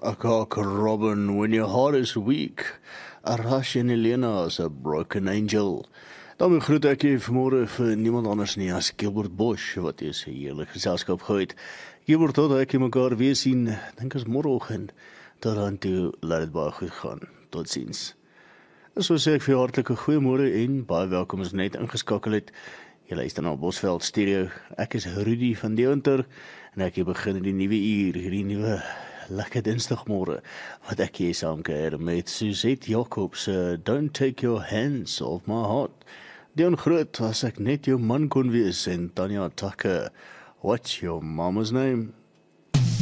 A cock robin when your heart is weak. A rush in Elena as a broken angel. Dan groet ek jy vanmôre vir niemand anders nie as Gilbert Bosch, wat is 'n heerlike geselskap gehad. Gilbert, tot ek mekaar weer sien, dink as môreoggend, tot dan toe, laat dit baie goed gaan. Tot ziens. En so sê ek vir jou hartlike goeiemôre en baie welkom as net ingeskakel het. Jy luister na Bosveld Stereo. Ek is Rudy van Deventer en ek begin die nuwe uur, hierdie nuwe lekker dinsdagmôre, wat ek hier saamkuier met Suzette Jacobs, Don't Take Your Hands Off My Heart. Dion Groot, as ek net jou man kon wees, en Tanya Tucker, What's Your Mama's Name?